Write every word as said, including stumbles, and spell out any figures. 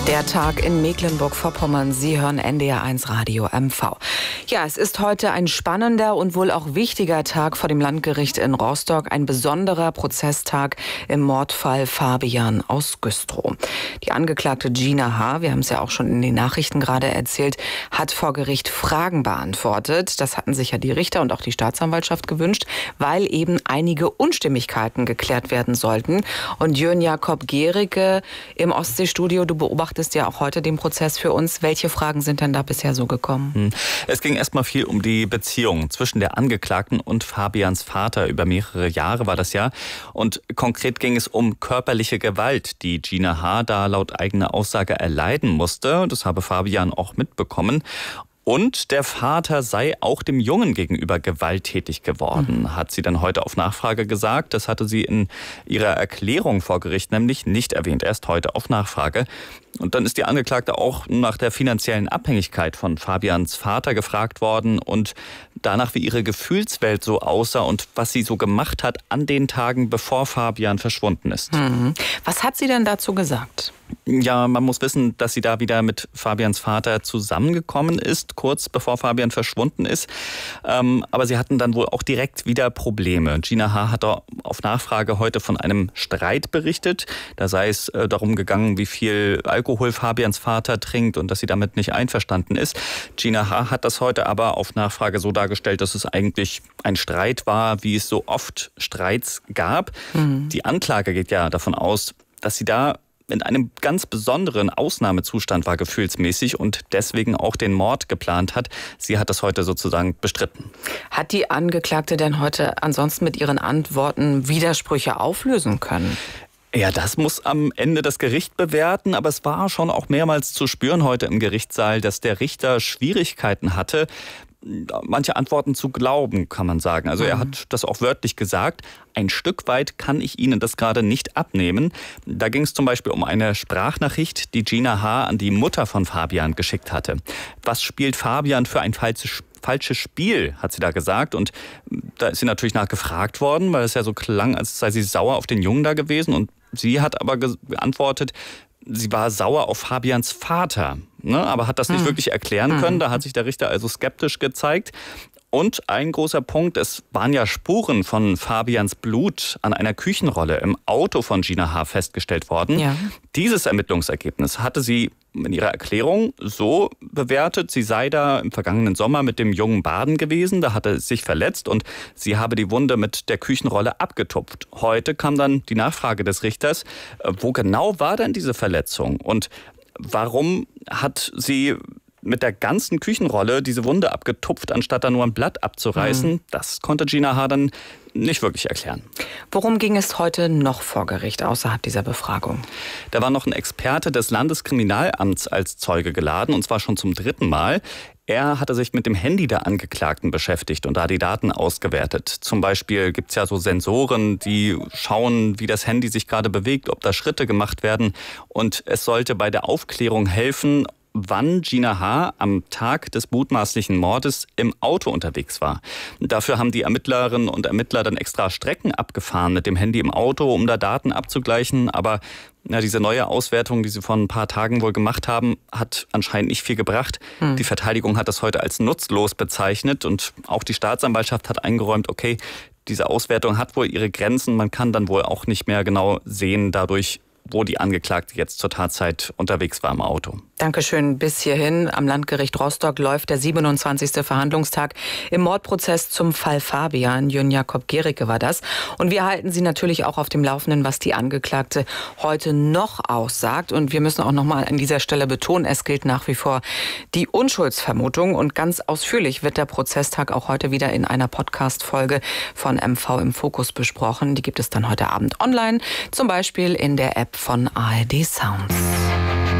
Der Tag in Mecklenburg-Vorpommern. Sie hören N D R eins Radio M V. Ja, es ist heute ein spannender und wohl auch wichtiger Tag vor dem Landgericht in Rostock. Ein besonderer Prozesstag im Mordfall Fabian aus Güstrow. Die Angeklagte Gina H., wir haben es ja auch schon in den Nachrichten gerade erzählt, hat vor Gericht Fragen beantwortet. Das hatten sich ja die Richter und auch die Staatsanwaltschaft gewünscht, weil eben einige Unstimmigkeiten geklärt werden sollten. Und Jörn Jakob Gericke im Ostseestudio, du beobachtest ja auch heute den Prozess für uns. Welche Fragen sind denn da bisher so gekommen? Es ging erstmal viel um die Beziehung zwischen der Angeklagten und Fabians Vater. Über mehrere Jahre war das ja. Und konkret ging es um körperliche Gewalt, die Gina H. da laut eigener Aussage erleiden musste. Das habe Fabian auch mitbekommen. Und der Vater sei auch dem Jungen gegenüber gewalttätig geworden, mhm. hat sie dann heute auf Nachfrage gesagt. Das hatte sie in ihrer Erklärung vor Gericht nämlich nicht erwähnt, erst heute auf Nachfrage. Und dann ist die Angeklagte auch nach der finanziellen Abhängigkeit von Fabians Vater gefragt worden und danach, wie ihre Gefühlswelt so aussah und was sie so gemacht hat an den Tagen, bevor Fabian verschwunden ist. Mhm. Was hat sie denn dazu gesagt? Ja, man muss wissen, dass sie da wieder mit Fabians Vater zusammengekommen ist, kurz bevor Fabian verschwunden ist. Ähm, aber sie hatten dann wohl auch direkt wieder Probleme. Gina H. hat auf Nachfrage heute von einem Streit berichtet. Da sei es äh, darum gegangen, wie viel Alkohol Fabians Vater trinkt und dass sie damit nicht einverstanden ist. Gina H. hat das heute aber auf Nachfrage so dargestellt, dass es eigentlich ein Streit war, wie es so oft Streits gab. Mhm. Die Anklage geht ja davon aus, dass sie da in einem ganz besonderen Ausnahmezustand war gefühlsmäßig und deswegen auch den Mord geplant hat. Sie hat das heute sozusagen bestritten. Hat die Angeklagte denn heute ansonsten mit ihren Antworten Widersprüche auflösen können? Ja, das muss am Ende das Gericht bewerten, aber es war schon auch mehrmals zu spüren heute im Gerichtssaal, dass der Richter Schwierigkeiten hatte, manche Antworten zu glauben, kann man sagen. Also er hat das auch wörtlich gesagt. Ein Stück weit kann ich Ihnen das gerade nicht abnehmen. Da ging es zum Beispiel um eine Sprachnachricht, die Gina H. an die Mutter von Fabian geschickt hatte. Was spielt Fabian für ein falsches falsches Spiel, hat sie da gesagt. Und da ist sie natürlich nachgefragt worden, weil es ja so klang, als sei sie sauer auf den Jungen da gewesen. Und sie hat aber geantwortet, sie war sauer auf Fabians Vater, ne, aber hat das nicht hm. wirklich erklären können. Da hat sich der Richter also skeptisch gezeigt. Und ein großer Punkt, es waren ja Spuren von Fabians Blut an einer Küchenrolle im Auto von Gina H. festgestellt worden. Ja. Dieses Ermittlungsergebnis hatte sie in ihrer Erklärung so bewertet, sie sei da im vergangenen Sommer mit dem Jungen baden gewesen, da hatte es sich verletzt und sie habe die Wunde mit der Küchenrolle abgetupft. Heute kam dann die Nachfrage des Richters, wo genau war denn diese Verletzung und warum hat sie mit der ganzen Küchenrolle diese Wunde abgetupft, anstatt da nur ein Blatt abzureißen? Mhm. Das konnte Gina H. dann nicht wirklich erklären. Worum ging es heute noch vor Gericht, außerhalb dieser Befragung? Da war noch ein Experte des Landeskriminalamts als Zeuge geladen, und zwar schon zum dritten Mal. Er hatte sich mit dem Handy der Angeklagten beschäftigt und da die Daten ausgewertet. Zum Beispiel gibt es ja so Sensoren, die schauen, wie das Handy sich gerade bewegt, ob da Schritte gemacht werden. Und es sollte bei der Aufklärung helfen, wann Gina H. am Tag des mutmaßlichen Mordes im Auto unterwegs war. Dafür haben die Ermittlerinnen und Ermittler dann extra Strecken abgefahren mit dem Handy im Auto, um da Daten abzugleichen. Aber ja, diese neue Auswertung, die sie vor ein paar Tagen wohl gemacht haben, hat anscheinend nicht viel gebracht. Hm. Die Verteidigung hat das heute als nutzlos bezeichnet und auch die Staatsanwaltschaft hat eingeräumt, okay, diese Auswertung hat wohl ihre Grenzen. Man kann dann wohl auch nicht mehr genau sehen dadurch, wo die Angeklagte jetzt zur Tatzeit unterwegs war im Auto. Dankeschön. Bis hierhin am Landgericht Rostock läuft der siebenundzwanzigste Verhandlungstag im Mordprozess zum Fall Fabian. Jörn Jakob Gericke war das. Und wir halten Sie natürlich auch auf dem Laufenden, was die Angeklagte heute noch aussagt. Und wir müssen auch noch mal an dieser Stelle betonen, es gilt nach wie vor die Unschuldsvermutung. Und ganz ausführlich wird der Prozesstag auch heute wieder in einer Podcast-Folge von M V im Fokus besprochen. Die gibt es dann heute Abend online, zum Beispiel in der App von A R D Sounds.